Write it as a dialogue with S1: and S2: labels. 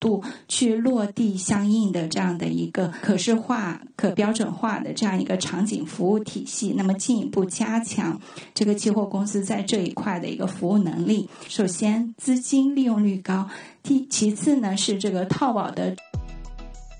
S1: 度去落地相应的这样的一个可视化、可标准化的这样一个场景服务体系，那么进一步加强这个期货公司在这一块的一个服务能力。首先资金利用率高，其次呢是这个套保的